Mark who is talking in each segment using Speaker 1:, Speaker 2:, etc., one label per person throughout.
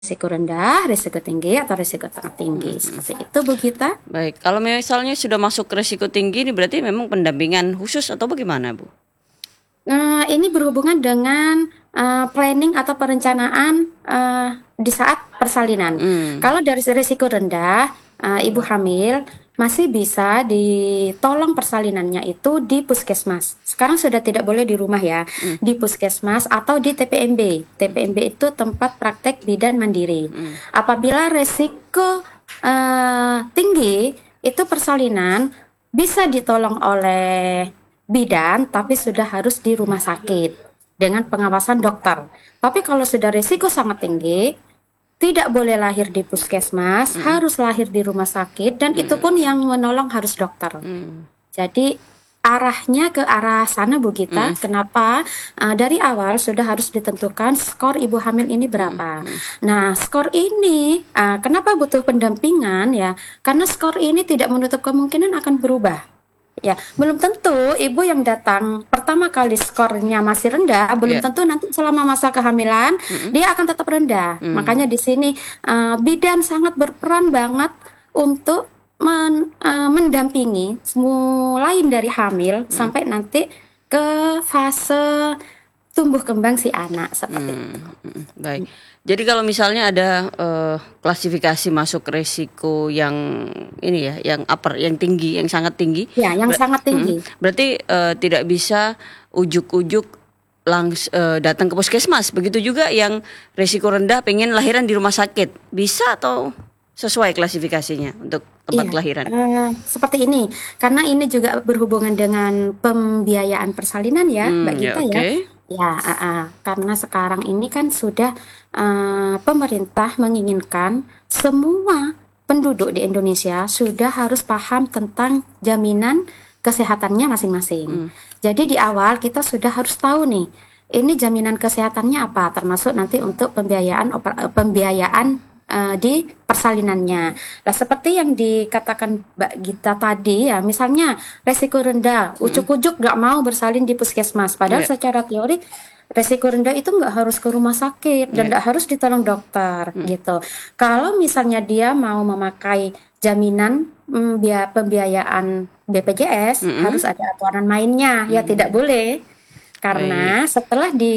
Speaker 1: risiko rendah, risiko tinggi, atau risiko tengah tinggi. Seperti itu, Bu Gita.
Speaker 2: Baik, kalau misalnya sudah masuk risiko tinggi ini berarti memang pendampingan khusus atau bagaimana, Bu?
Speaker 1: Nah, ini berhubungan dengan planning atau perencanaan di saat persalinan. Kalau dari risiko rendah, ibu hamil masih bisa ditolong persalinannya itu di puskesmas. Sekarang sudah tidak boleh di rumah ya, di puskesmas atau di TPMB. TPMB itu tempat praktek bidan mandiri. Apabila risiko tinggi, itu persalinan bisa ditolong oleh bidan, tapi sudah harus di rumah sakit dengan pengawasan dokter. Tapi kalau sudah risiko sangat tinggi, tidak boleh lahir di puskesmas, harus lahir di rumah sakit, dan itu pun yang menolong harus dokter. Jadi arahnya ke arah sana, Bu Gita. Kenapa? Dari awal sudah harus ditentukan skor ibu hamil ini berapa. Nah, skor ini kenapa butuh pendampingan ya? Karena skor ini tidak menutup kemungkinan akan berubah. Ya, belum tentu ibu yang datang pertama kali skornya masih rendah, belum
Speaker 2: Ya.
Speaker 1: tentu nanti selama masa kehamilan dia akan tetap rendah. Makanya di sini bidan sangat berperan banget untuk mendampingi mulai dari hamil sampai nanti ke fase tumbuh kembang si anak seperti itu.
Speaker 2: Baik. Jadi kalau misalnya ada klasifikasi masuk resiko yang ini ya, yang upper, yang tinggi, yang sangat tinggi.
Speaker 1: Ya, yang sangat tinggi.
Speaker 2: Berarti tidak bisa ujuk-ujuk datang ke puskesmas. Begitu juga yang resiko rendah pengen lahiran di rumah sakit. Bisa atau sesuai klasifikasinya untuk tempat
Speaker 1: Iya,
Speaker 2: kelahiran?
Speaker 1: seperti ini. Karena ini juga berhubungan dengan pembiayaan persalinan ya, Mbak
Speaker 2: Ya,
Speaker 1: Gita ya.
Speaker 2: oke.
Speaker 1: Ya, karena sekarang ini kan sudah pemerintah menginginkan semua penduduk di Indonesia sudah harus paham tentang jaminan kesehatannya masing-masing. Jadi di awal kita sudah harus tahu nih, ini jaminan kesehatannya apa, termasuk nanti untuk pembiayaan di persalinannya. Nah, seperti yang dikatakan Mbak Gita tadi ya, misalnya resiko rendah, ujuk-ujuk nggak mau bersalin di puskesmas, padahal
Speaker 2: Ya.
Speaker 1: secara teori resiko rendah itu nggak harus ke rumah sakit dan nggak harus ditolong dokter gitu. Kalau misalnya dia mau memakai jaminan pembiayaan BPJS, harus ada aturan mainnya, ya tidak boleh. Karena setelah di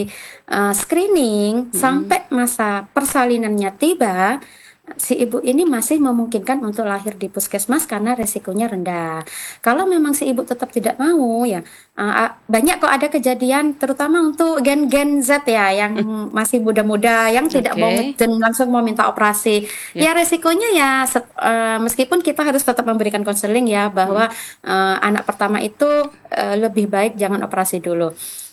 Speaker 1: screening sampai masa persalinannya tiba, si ibu ini masih memungkinkan untuk lahir di puskesmas karena resikonya rendah. Kalau memang si ibu tetap tidak mau ya, banyak kok ada kejadian terutama untuk gen-gen Z ya yang masih muda-muda yang tidak mau
Speaker 2: Oke.
Speaker 1: dan langsung mau minta operasi. Ya resikonya ya meskipun kita harus tetap memberikan konseling ya bahwa anak pertama itu lebih baik jangan operasi dulu.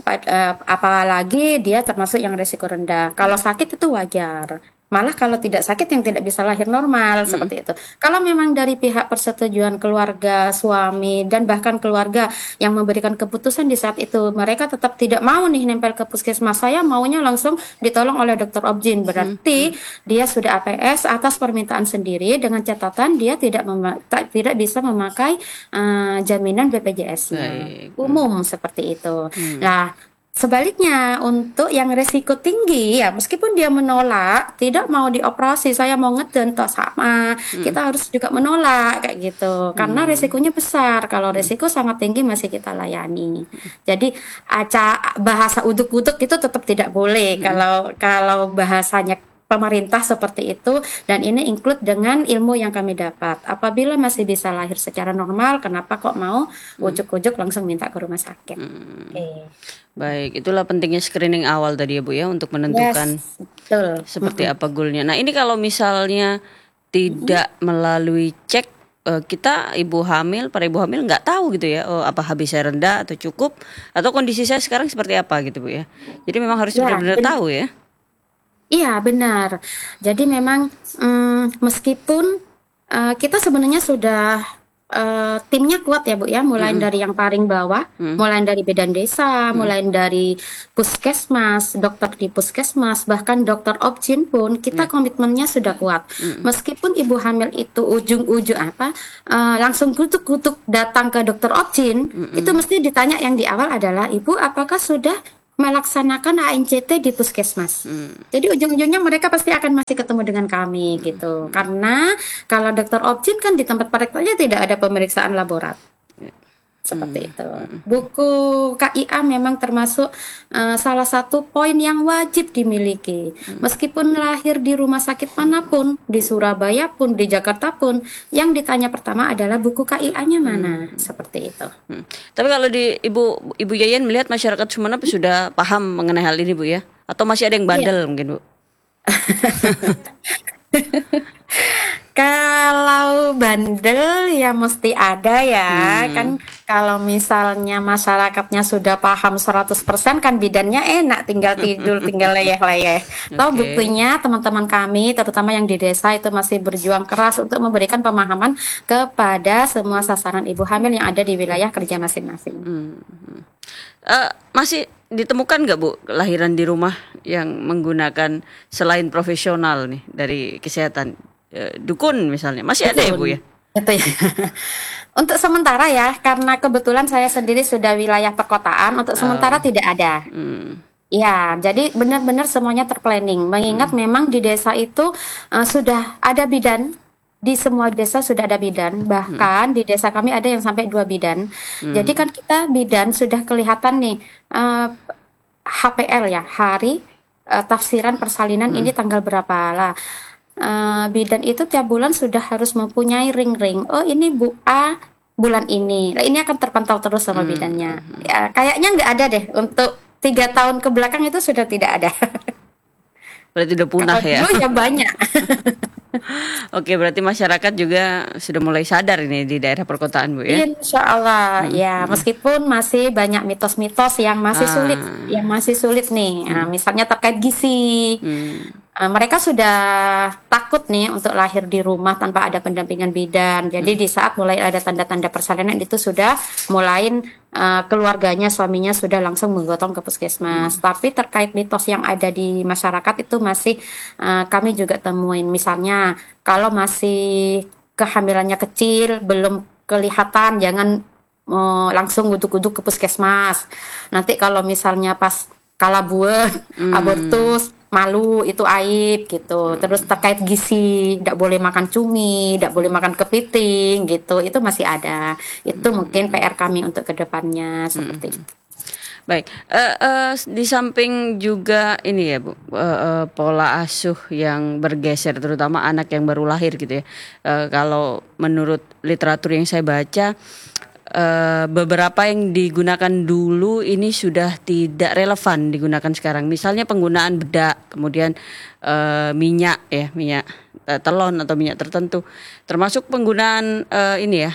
Speaker 1: Apalagi dia termasuk yang resiko rendah. Kalau sakit itu wajar. Malah kalau tidak sakit yang tidak bisa lahir normal seperti itu. Kalau memang dari pihak persetujuan keluarga, suami dan bahkan keluarga yang memberikan keputusan di saat itu, mereka tetap tidak mau nih nempel ke puskesmas, saya maunya langsung ditolong oleh dokter objin. Berarti dia sudah APS atas permintaan sendiri dengan catatan dia tidak bisa memakai jaminan BPJS-nya.
Speaker 2: Baik.
Speaker 1: Umum seperti itu. Nah, sebaliknya, untuk yang resiko tinggi, ya meskipun dia menolak, tidak mau dioperasi, saya mau ngeden, toh sama, kita harus juga menolak kayak gitu, karena resikonya besar. Kalau resiko sangat tinggi masih kita layani. Jadi bahasa uduk-uduk itu tetap tidak boleh kalau bahasanya pemerintah seperti itu, dan ini include dengan ilmu yang kami dapat. Apabila masih bisa lahir secara normal, kenapa kok mau ujuk-ujuk langsung minta ke rumah sakit? Oke.
Speaker 2: Baik, itulah pentingnya screening awal tadi ya Bu ya untuk menentukan
Speaker 1: Yes, betul.
Speaker 2: seperti apa goalnya. Nah ini kalau misalnya tidak melalui cek, kita para ibu hamil nggak tahu gitu ya, apa HB saya rendah atau cukup, atau kondisi saya sekarang seperti apa gitu Bu ya. Jadi memang harus
Speaker 1: Ya,
Speaker 2: benar-benar tahu ya.
Speaker 1: iya benar. Jadi memang meskipun kita sebenarnya sudah timnya kuat ya Bu ya, mulai dari yang paling bawah, mulai dari bidan desa, mulai dari puskesmas, dokter di puskesmas, bahkan dokter objin pun kita komitmennya sudah kuat. Meskipun ibu hamil itu ujung-ujung langsung kutuk-kutuk datang ke dokter objin, itu mesti ditanya yang di awal adalah, ibu apakah sudah melaksanakan ANCT di puskesmas. Jadi ujung-ujungnya mereka pasti akan masih ketemu dengan kami gitu. Karena kalau dokter objin kan di tempat prakteknya tidak ada pemeriksaan laborat. Seperti itu. Buku KIA memang termasuk salah satu poin yang wajib dimiliki. Meskipun lahir di rumah sakit manapun, di Surabaya pun, di Jakarta pun, yang ditanya pertama adalah buku KIA-nya mana. Seperti itu.
Speaker 2: Tapi kalau di Ibu Yayan melihat masyarakat Sumeneb sudah paham mengenai hal ini, Bu, ya? Atau masih ada yang bandel mungkin, Bu?
Speaker 1: Kalau bandel ya mesti ada ya, kan kalau misalnya masyarakatnya sudah paham 100% kan bidannya enak, tinggal tidur, tinggal leyeh-leyeh. Toh
Speaker 2: Oke.
Speaker 1: buktinya teman-teman kami, terutama yang di desa itu masih berjuang keras untuk memberikan pemahaman kepada semua sasaran ibu hamil yang ada di wilayah kerja masing-masing.
Speaker 2: Masih ditemukan nggak, Bu, kelahiran di rumah yang menggunakan selain profesional nih dari kesehatan, dukun misalnya, masih ada ya, Bu, ya?
Speaker 1: Itu ya. Untuk sementara ya, karena kebetulan saya sendiri sudah wilayah perkotaan, untuk sementara tidak ada. Ya, jadi benar-benar semuanya terplanning. Mengingat memang di desa itu sudah ada bidan. Di semua desa sudah ada bidan. Bahkan di desa kami ada yang sampai 2 bidan. Jadi kan kita bidan sudah kelihatan nih HPL ya, hari tafsiran persalinan ini tanggal berapa lah. Bidan itu tiap bulan sudah harus mempunyai ring-ring. Oh ini Bu A bulan ini. Nah, ini akan terpantau terus sama bidannya. Ya, kayaknya nggak ada deh untuk 3 tahun ke belakang itu sudah tidak ada.
Speaker 2: Berarti udah punah
Speaker 1: Kalau
Speaker 2: ya.
Speaker 1: dulu ya banyak.
Speaker 2: Oke, berarti masyarakat juga sudah mulai sadar ini di daerah perkotaan, Bu, ya?
Speaker 1: Insya Allah ya, meskipun masih banyak mitos-mitos yang masih sulit nih. Nah, misalnya terkait gizi. Mereka sudah takut nih untuk lahir di rumah tanpa ada pendampingan bidan. Jadi di saat mulai ada tanda-tanda persalinan itu sudah mulai keluarganya, suaminya sudah langsung menggotong ke puskesmas. Tapi terkait mitos yang ada di masyarakat itu masih kami juga temuin. Misalnya kalau masih kehamilannya kecil, belum kelihatan, jangan langsung guduk-guduk ke puskesmas. Nanti kalau misalnya pas kalabuan, abortus, malu, itu aib gitu. Terus terkait gizi, tidak boleh makan cumi, tidak boleh makan kepiting gitu. Itu masih ada. Itu mungkin PR kami untuk kedepannya seperti itu.
Speaker 2: Baik, di samping juga ini ya, Bu, pola asuh yang bergeser, terutama anak yang baru lahir gitu ya. Kalau menurut literatur yang saya baca, beberapa yang digunakan dulu ini sudah tidak relevan digunakan sekarang. Misalnya penggunaan bedak, kemudian minyak ya, minyak telon atau minyak tertentu, termasuk penggunaan ini ya,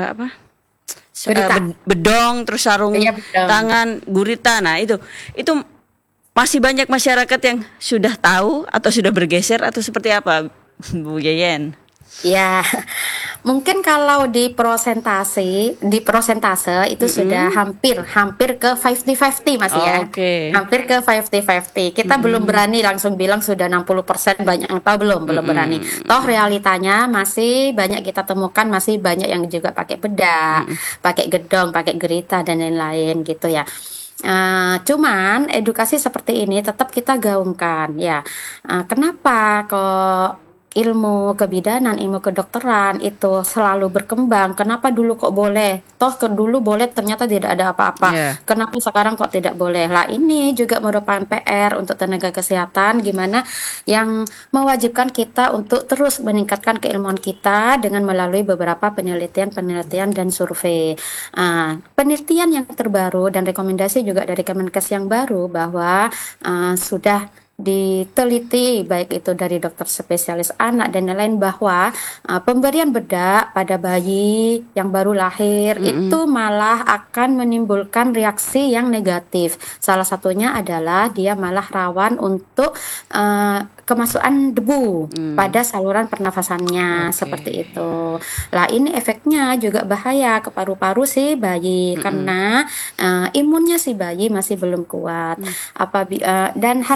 Speaker 2: bedong, terus sarung tangan, gurita. Nah, itu masih banyak masyarakat yang sudah tahu atau sudah bergeser atau seperti apa, Bu Yayan?
Speaker 1: Ya, mungkin kalau di persentase itu sudah hampir ke 50-50 masih ya. Hampir ke 50-50. Kita belum berani langsung bilang sudah 60%, banyak yang tahu belum berani. Toh realitanya masih banyak kita temukan, masih banyak yang juga pakai bedak, pakai gedong, pakai gerita dan lain-lain gitu ya. Cuman edukasi seperti ini tetap kita gaungkan ya. Kenapa kok ilmu kebidanan, ilmu kedokteran itu selalu berkembang? Kenapa dulu kok boleh? Toh dulu boleh ternyata tidak ada apa-apa. Kenapa sekarang kok tidak boleh? Lah ini juga merupakan PR untuk tenaga kesehatan, gimana yang mewajibkan kita untuk terus meningkatkan keilmuan kita dengan melalui beberapa penelitian dan survei. Penelitian yang terbaru dan rekomendasi juga dari Kemenkes yang baru bahwa sudah diteliti baik itu dari dokter spesialis anak dan lain-lain bahwa pemberian bedak pada bayi yang baru lahir itu malah akan menimbulkan reaksi yang negatif. Salah satunya adalah dia malah rawan untuk kemasukan debu pada saluran pernafasannya seperti itu. Lah ini efeknya juga bahaya ke paru-paru si bayi karena imunnya si bayi masih belum kuat. Dan hal-hal seperti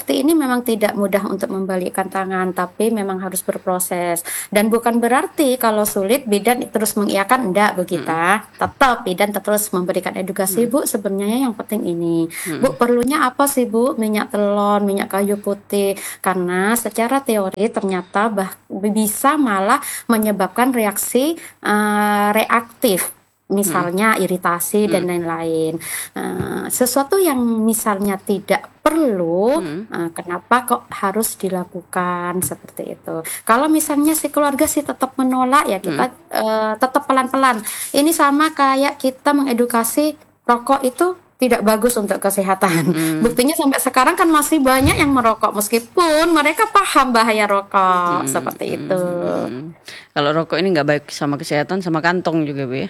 Speaker 1: seperti ini memang tidak mudah untuk membalikkan tangan, tapi memang harus berproses. Dan bukan berarti kalau sulit bidan terus mengiyakan, enggak Bu Gita. Tetap bidan terus memberikan edukasi, Bu sebenarnya yang penting ini. Bu perlunya apa sih Bu? Minyak telon, minyak kayu putih. Karena secara teori ternyata bisa malah menyebabkan reaksi reaktif. Misalnya iritasi dan lain-lain. Sesuatu yang misalnya tidak perlu, kenapa kok harus dilakukan seperti itu? Kalau misalnya si keluarga sih tetap menolak, ya kita tetap pelan-pelan. Ini sama kayak kita mengedukasi rokok itu tidak bagus untuk kesehatan. Buktinya sampai sekarang kan masih banyak yang merokok meskipun mereka paham bahaya rokok seperti itu.
Speaker 2: Kalau rokok ini nggak baik sama kesehatan, sama kantong juga Bu ya.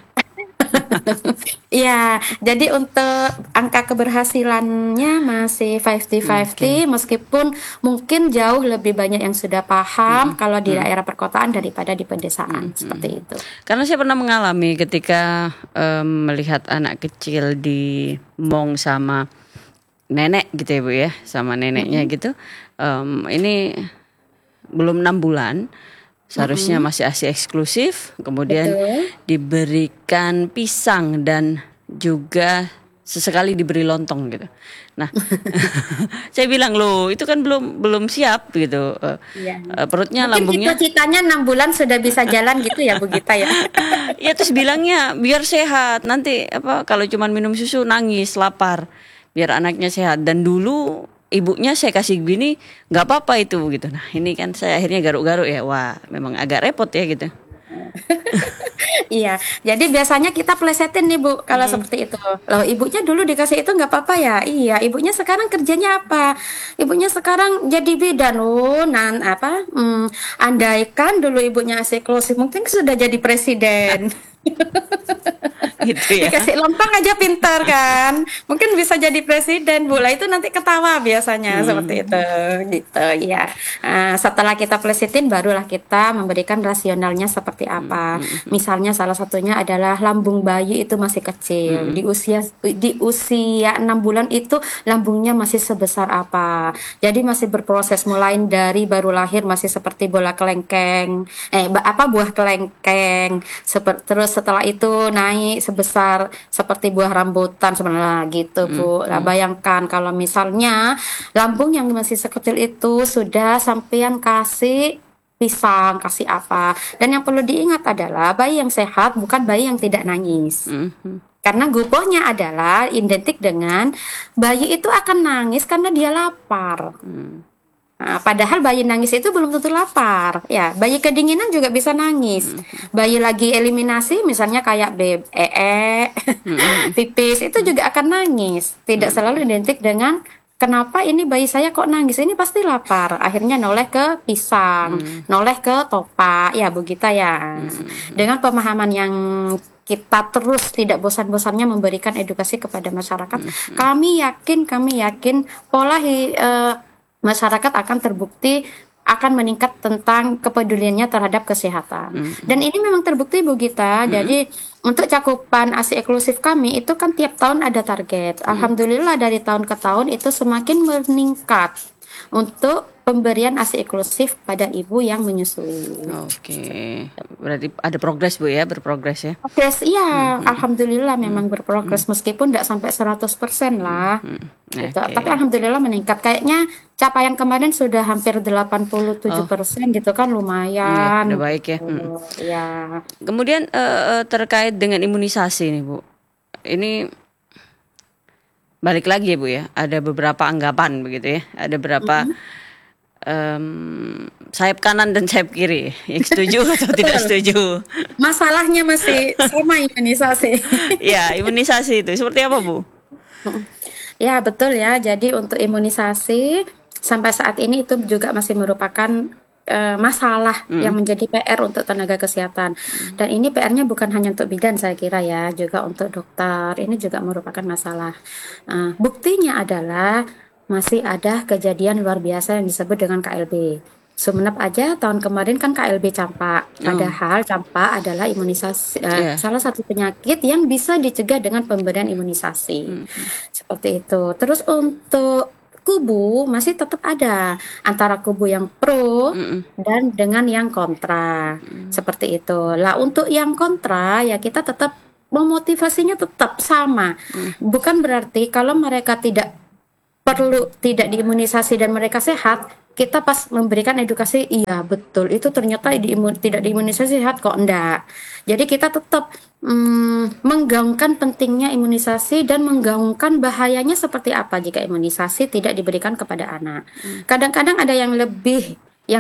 Speaker 1: Ya, jadi untuk angka keberhasilannya masih 50-50 meskipun mungkin jauh lebih banyak yang sudah paham kalau di daerah perkotaan daripada di pedesaan seperti itu.
Speaker 2: Karena saya pernah mengalami ketika melihat anak kecil di mong sama nenek gitu ya Bu ya, sama neneknya gitu. Ini belum 6 bulan. Seharusnya masih ASI eksklusif, kemudian diberikan pisang dan juga sesekali diberi lontong gitu. Nah, saya bilang loh itu kan belum siap gitu. Perutnya,
Speaker 1: Mungkin
Speaker 2: lambungnya.
Speaker 1: cita-citanya 6 bulan sudah bisa jalan gitu ya Bu Gita ya.
Speaker 2: Ya terus bilangnya biar sehat. Nanti kalau cuman minum susu nangis, lapar. Biar anaknya sehat. Dan dulu ibunya saya kasih gini nggak apa-apa itu gitu. Nah ini kan saya akhirnya garuk-garuk ya, wah memang agak repot ya gitu.
Speaker 1: Iya, jadi biasanya kita plesetin nih Bu kalau seperti itu. Loh ibunya dulu dikasih itu nggak apa-apa ya? Iya, ibunya sekarang kerjanya apa? Ibunya sekarang jadi bidan. Andaikan dulu ibunya eksklusif mungkin sudah jadi presiden.
Speaker 2: Gitu ya.
Speaker 1: Dikasih lompang aja pintar kan, mungkin bisa jadi presiden Bu. Lah itu nanti ketawa biasanya seperti itu gitu ya. Setelah kita plesetin barulah kita memberikan rasionalnya seperti apa. Misalnya salah satunya adalah lambung bayi itu masih kecil, di usia 6 bulan itu lambungnya masih sebesar apa, jadi masih berproses mulai dari baru lahir masih seperti bola kelengkeng, buah kelengkeng, terus setelah itu naik sebesar seperti buah rambutan sebenarnya gitu Bu. Nah, bayangkan kalau misalnya lambung yang masih sekecil itu sudah sampean kasih pisang, kasih apa. Dan yang perlu diingat adalah bayi yang sehat bukan bayi yang tidak nangis. Karena gupohnya adalah identik dengan bayi itu akan nangis karena dia lapar. Nah, padahal bayi nangis itu belum tentu lapar. Ya, bayi kedinginan juga bisa nangis. Bayi lagi eliminasi misalnya kayak pipis itu juga akan nangis. Tidak selalu identik dengan kenapa ini bayi saya kok nangis, ini pasti lapar. Akhirnya noleh ke pisang, noleh ke topak. Ya, Bu Gita ya. Dengan pemahaman yang kita terus tidak bosan-bosannya memberikan edukasi kepada masyarakat. Kami yakin pola masyarakat akan terbukti akan meningkat tentang kepeduliannya terhadap kesehatan. Dan ini memang terbukti Bu Gita. Jadi untuk cakupan ASI eksklusif kami itu kan tiap tahun ada target. Alhamdulillah dari tahun ke tahun itu semakin meningkat untuk pemberian ASI eksklusif pada ibu yang menyusui.
Speaker 2: Oke. Berarti ada progres Bu ya, berprogres ya.
Speaker 1: Progres iya, alhamdulillah memang berprogres meskipun tidak sampai 100% lah. Gitu.
Speaker 2: Oke.
Speaker 1: Tapi alhamdulillah meningkat. Kayaknya capaian kemarin sudah hampir 87% gitu kan, lumayan.
Speaker 2: Udah baik ya.
Speaker 1: Ya.
Speaker 2: Kemudian terkait dengan imunisasi nih Bu. Ini balik lagi ya Bu ya. Ada beberapa anggapan begitu ya. Ada beberapa sayap kanan dan sayap kiri yang setuju atau tidak setuju.
Speaker 1: Masalahnya masih sama imunisasi.
Speaker 2: Ya, imunisasi itu seperti apa Bu?
Speaker 1: Ya betul ya. Jadi untuk imunisasi sampai saat ini itu juga masih merupakan masalah yang menjadi PR untuk tenaga kesehatan. Dan ini PR-nya bukan hanya untuk bidan saya kira ya, juga untuk dokter. Ini juga merupakan masalah. Buktinya adalah masih ada kejadian luar biasa yang disebut dengan KLB. Sumenep aja tahun kemarin kan KLB campak. Padahal campak adalah imunisasi salah satu penyakit yang bisa dicegah dengan pemberian imunisasi. Seperti itu. Terus untuk kubu masih tetap ada antara kubu yang pro dan dengan yang kontra. Seperti itu. Lah untuk yang kontra ya kita tetap memotivasinya tetap sama. Bukan berarti kalau mereka tidak diimunisasi dan mereka sehat, kita pas memberikan edukasi, iya betul itu ternyata tidak diimunisasi sehat kok, enggak. Jadi kita tetap menggaungkan pentingnya imunisasi dan menggaungkan bahayanya seperti apa jika imunisasi tidak diberikan kepada anak. Kadang-kadang ada yang lebih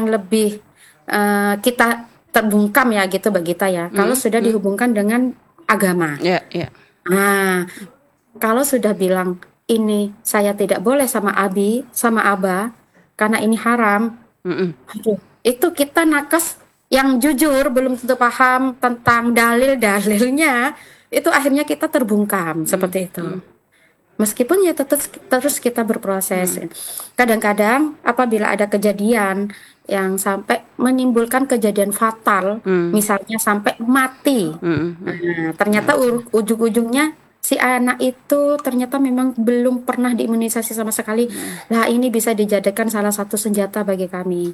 Speaker 1: kita terbungkam ya gitu bagi kita ya. Kalau sudah dihubungkan dengan agama. Nah, kalau sudah bilang ini saya tidak boleh sama abi, sama aba, karena ini haram. Aduh, itu kita nakes yang jujur belum tentu paham tentang dalil-dalilnya, itu akhirnya kita terbungkam seperti itu. Meskipun ya tetap terus kita berproses. Kadang-kadang apabila ada kejadian yang sampai menimbulkan kejadian fatal, misalnya sampai mati, nah, ternyata ujung-ujungnya si anak itu ternyata memang belum pernah diimunisasi sama sekali. Nah, ini bisa dijadikan salah satu senjata bagi kami.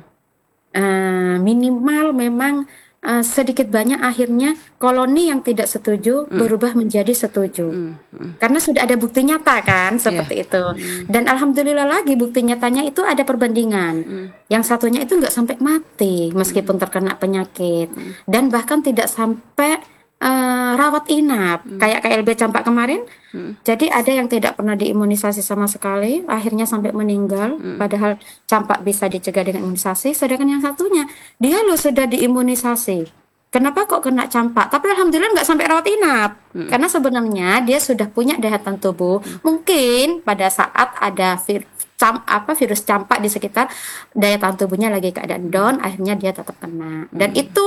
Speaker 1: Minimal memang sedikit banyak akhirnya koloni yang tidak setuju berubah menjadi setuju. Karena sudah ada bukti nyata kan seperti itu. Dan alhamdulillah lagi bukti nyatanya itu ada perbandingan. Yang satunya itu nggak sampai mati meskipun terkena penyakit. Dan bahkan tidak sampai rawat inap kayak KLB campak kemarin. Jadi ada yang tidak pernah diimunisasi sama sekali, akhirnya sampai meninggal. Padahal campak bisa dicegah dengan imunisasi. Sedangkan yang satunya dia loh sudah diimunisasi, kenapa kok kena campak? Tapi alhamdulillah nggak sampai rawat inap. Karena sebenarnya dia sudah punya daya tahan tubuh. Mungkin pada saat ada virus campak di sekitar, daya tahan tubuhnya lagi keadaan down, akhirnya dia tetap kena. Dan itu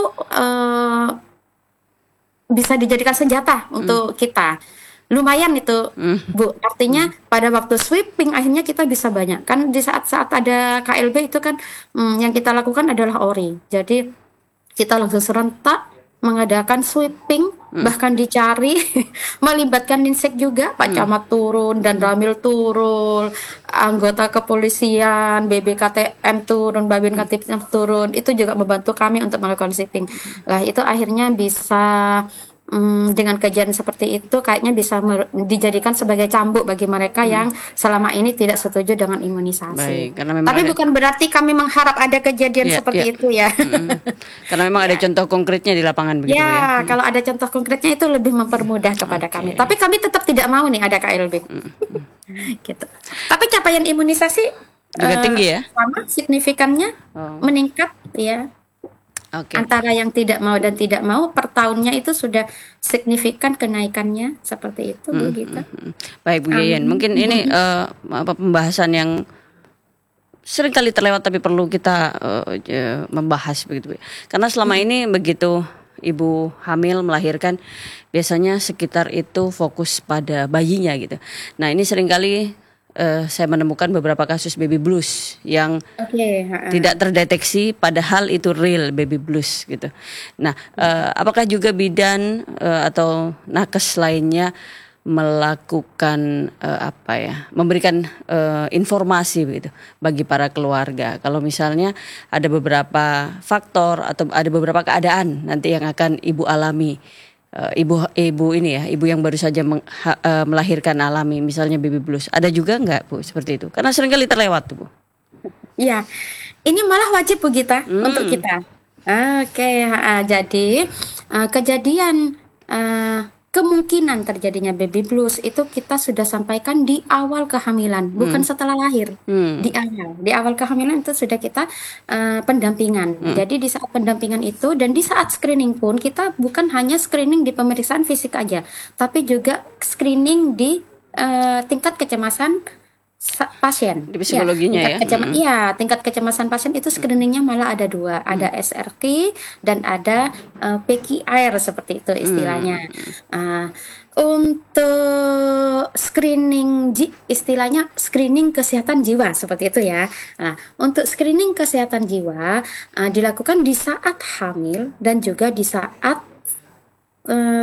Speaker 1: bisa dijadikan senjata untuk kita. Lumayan itu, Bu. Artinya pada waktu sweeping akhirnya kita bisa banyak. Kan di saat-saat ada KLB itu kan yang kita lakukan adalah ori. Jadi kita langsung serentak mengadakan sweeping, bahkan dicari melibatkan Dinsek juga, Pak Camat turun dan Ramil turun, anggota kepolisian, BBKTM turun, Babin Katipnya turun, itu juga membantu kami untuk melakukan sweeping. Lah itu akhirnya bisa dengan kejadian seperti itu kayaknya bisa dijadikan sebagai cambuk bagi mereka yang selama ini tidak setuju dengan imunisasi.
Speaker 2: Baik,
Speaker 1: tapi bukan berarti kami mengharap ada kejadian seperti itu ya.
Speaker 2: Karena memang ada contoh konkretnya di lapangan begitu ya.
Speaker 1: Kalau ada contoh konkretnya itu lebih mempermudah kepada kami. Tapi kami tetap tidak mau nih ada KLB. Gitu. Tapi capaian imunisasi
Speaker 2: juga tinggi ya.
Speaker 1: Sama signifikannya meningkat ya. Antara yang tidak mau dan tidak mau per tahunnya itu sudah signifikan kenaikannya seperti itu Bu Gita.
Speaker 2: Baik Bu Yeyen, mungkin ini pembahasan yang sering kali terlewat tapi perlu kita membahas begitu Bu. Karena selama ini begitu ibu hamil melahirkan biasanya sekitar itu fokus pada bayinya gitu. Nah ini seringkali saya menemukan beberapa kasus baby blues yang tidak terdeteksi padahal itu real baby blues gitu. Nah, apakah juga bidan atau nakes lainnya melakukan memberikan informasi begitu bagi para keluarga kalau misalnya ada beberapa faktor atau ada beberapa keadaan nanti yang akan ibu alami. Ibu ini ya, ibu yang baru saja melahirkan alami misalnya baby blues. Ada juga nggak Bu seperti itu? Karena seringkali terlewat tuh Bu.
Speaker 1: Iya, ini malah wajib Bu Gita untuk kita. Jadi kejadian kemungkinan terjadinya baby blues itu kita sudah sampaikan di awal kehamilan, bukan setelah lahir. Di awal kehamilan itu sudah kita pendampingan. Jadi di saat pendampingan itu dan di saat screening pun kita bukan hanya screening di pemeriksaan fisik aja, tapi juga screening di tingkat kecemasan pasien.
Speaker 2: Di psikologinya
Speaker 1: tingkat kecemasan pasien itu screeningnya malah ada dua, ada SRQ dan ada PQR seperti itu istilahnya. Untuk screening istilahnya screening kesehatan jiwa seperti itu ya. Nah, untuk screening kesehatan jiwa dilakukan di saat hamil dan juga di saat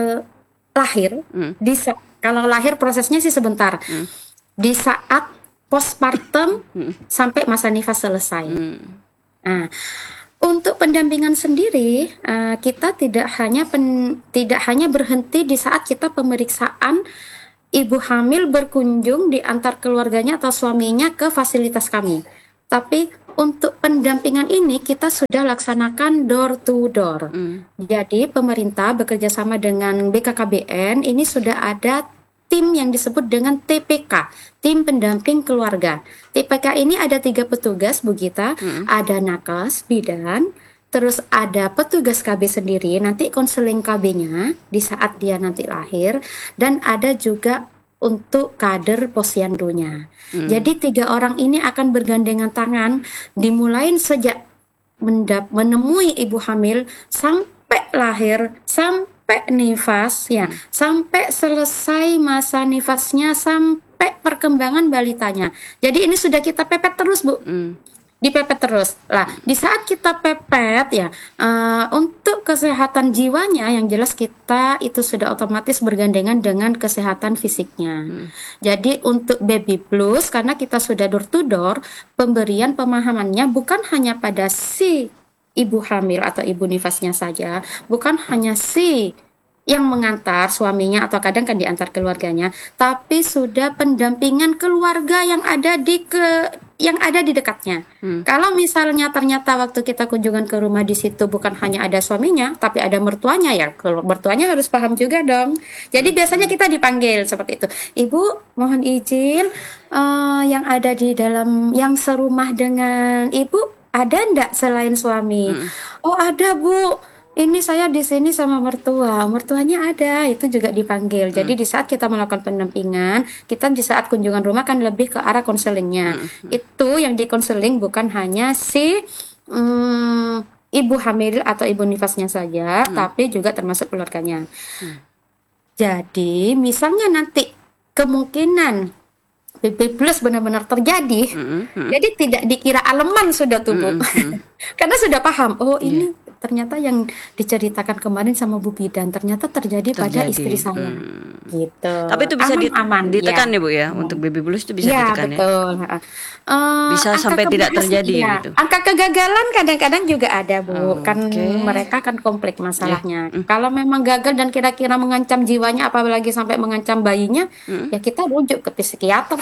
Speaker 1: lahir. Kalau lahir prosesnya sih sebentar. Di saat postpartum sampai masa nifas selesai. Nah, untuk pendampingan sendiri, kita tidak hanya berhenti di saat kita pemeriksaan ibu hamil berkunjung di antar keluarganya atau suaminya ke fasilitas kami. Tapi untuk pendampingan ini kita sudah laksanakan door to door. Jadi pemerintah bekerja sama dengan BKKBN, ini sudah ada tim yang disebut dengan TPK, tim pendamping keluarga. TPK ini ada 3 petugas, Bu Gita, ada nakes, bidan, terus ada petugas KB sendiri, nanti konseling KB-nya di saat dia nanti lahir, dan ada juga untuk kader posyandunya. Jadi 3 orang ini akan bergandengan tangan, dimulai sejak menemui ibu hamil sampai lahir, sampai nifas ya, sampai selesai masa nifasnya, sampai perkembangan balitanya. Jadi ini sudah kita pepet terus, Bu. Dipepet terus. Lah, di saat kita pepet ya, untuk kesehatan jiwanya yang jelas kita itu sudah otomatis bergandengan dengan kesehatan fisiknya. Jadi untuk baby blues, karena kita sudah door to door, pemberian pemahamannya bukan hanya pada si ibu hamil atau ibu nifasnya saja, bukan hanya si yang mengantar suaminya atau kadang kan diantar keluarganya, tapi sudah pendampingan keluarga yang ada di dekatnya. Kalau misalnya ternyata waktu kita kunjungan ke rumah di situ bukan hanya ada suaminya, tapi ada mertuanya, ya mertuanya harus paham juga dong. Jadi biasanya kita dipanggil seperti itu. Ibu, mohon izin, yang ada di dalam, yang serumah dengan ibu, ada enggak selain suami? Oh ada, Bu. Ini saya di sini sama mertuanya ada, itu juga dipanggil. Jadi di saat kita melakukan pendampingan, kita di saat kunjungan rumah kan lebih ke arah konselingnya. Itu yang dikonseling bukan hanya si ibu hamil atau ibu nifasnya saja, tapi juga termasuk keluarganya. Jadi misalnya nanti kemungkinan BB plus benar-benar terjadi, jadi tidak dikira aleman sudah tubuh, karena sudah paham. Oh ini ternyata yang diceritakan kemarin sama Bu Bidan ternyata terjadi pada istri saya, gitu.
Speaker 2: Tapi itu bisa
Speaker 1: aman,
Speaker 2: ditekan ya Bu ya, untuk baby blues itu bisa ditekan
Speaker 1: betul.
Speaker 2: ya. Bisa sampai tidak terjadi gitu.
Speaker 1: Angka kegagalan kadang-kadang juga ada, Bu. Kan mereka kan kompleks masalahnya. Kalau memang gagal dan kira-kira mengancam jiwanya, apalagi sampai mengancam bayinya, ya kita rujuk ke psikiater.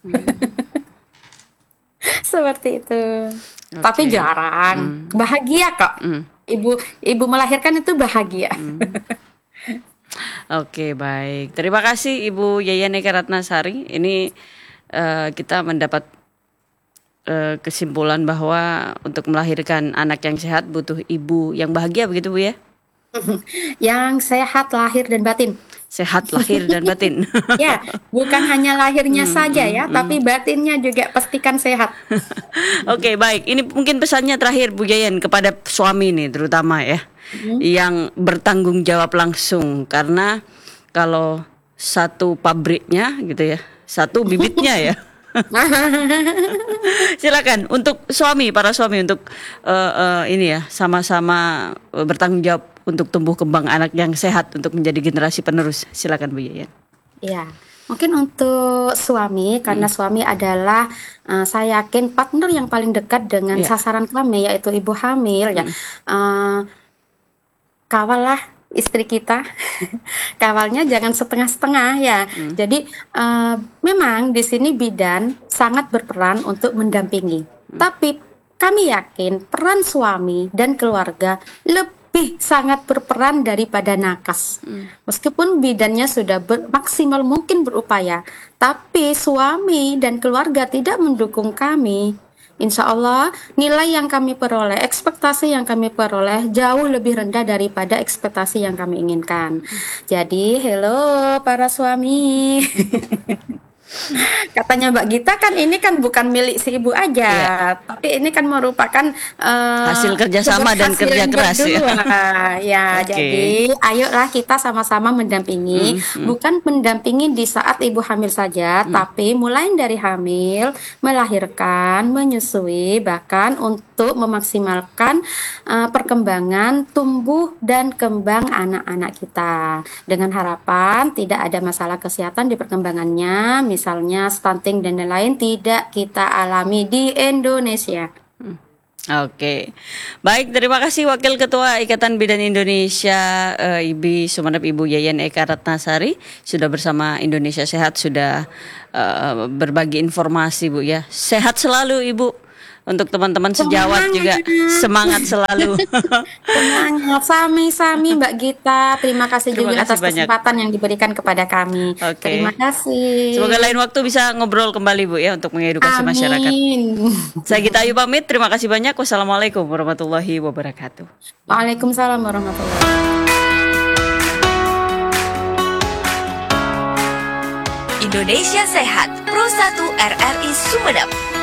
Speaker 1: Seperti itu. Tapi jarang. Bahagia kok. Ibu melahirkan itu bahagia.
Speaker 2: Oke, baik. Terima kasih Ibu Yayan Eka Ratnasari. Ini kita mendapat kesimpulan bahwa untuk melahirkan anak yang sehat butuh ibu yang bahagia, begitu Bu ya?
Speaker 1: Yang sehat lahir dan batin.
Speaker 2: Sehat lahir dan batin.
Speaker 1: Ya, bukan hanya lahirnya saja ya, tapi batinnya juga pastikan sehat.
Speaker 2: Oke, baik. Ini mungkin pesannya terakhir Bu Yayan kepada suami nih terutama ya, yang bertanggung jawab langsung, karena kalau satu pabriknya gitu ya, satu bibitnya ya. Silakan untuk para suami untuk ini ya, sama-sama bertanggung jawab untuk tumbuh kembang anak yang sehat untuk menjadi generasi penerus. Silakan Bu Yayan.
Speaker 1: Ya, mungkin untuk suami, karena suami adalah saya yakin partner yang paling dekat dengan sasaran kami, yaitu ibu hamil ya. Kawallah istri kita, kawalnya jangan setengah-setengah ya. Jadi memang di sini bidan sangat berperan untuk mendampingi. Tapi kami yakin peran suami dan keluarga lebih sangat berperan daripada nakes. Meskipun bidannya sudah maksimal mungkin berupaya, tapi suami dan keluarga tidak mendukung kami, insya Allah nilai yang kami peroleh, ekspektasi yang kami peroleh jauh lebih rendah daripada ekspektasi yang kami inginkan. Jadi hello para suami. Katanya Mbak Gita kan ini kan bukan milik si ibu aja, tapi ini kan merupakan
Speaker 2: hasil kerjasama dan kerja keras
Speaker 1: ya. Jadi ayolah kita sama-sama mendampingi, bukan mendampingi di saat ibu hamil saja, tapi mulai dari hamil, melahirkan, menyusui, bahkan untuk untuk memaksimalkan perkembangan tumbuh dan kembang anak-anak kita. Dengan harapan tidak ada masalah kesehatan di perkembangannya, misalnya stunting dan lain-lain tidak kita alami di Indonesia.
Speaker 2: Oke, baik, terima kasih Wakil Ketua Ikatan Bidan Indonesia IBI Sumeneb Ibu Yayan Eka Ratnasari sudah bersama Indonesia Sehat, sudah berbagi informasi Bu ya. Sehat selalu Ibu. Untuk teman-teman sejawat juga semangat selalu.
Speaker 1: Semangat, sami-sami Mbak Gita. Terima kasih
Speaker 2: Terima
Speaker 1: juga
Speaker 2: kasih
Speaker 1: atas
Speaker 2: banyak.
Speaker 1: kesempatan yang diberikan kepada kami.
Speaker 2: Oke.
Speaker 1: Terima kasih.
Speaker 2: Semoga lain waktu bisa ngobrol kembali Bu ya untuk mengedukasi masyarakat.
Speaker 1: Amin.
Speaker 2: Saya Gita Ayu pamit, terima kasih banyak. Wassalamualaikum warahmatullahi wabarakatuh.
Speaker 1: Waalaikumsalam warahmatullahi wabarakatuh.
Speaker 3: Indonesia Sehat Pro 1 RRI Sumeneb.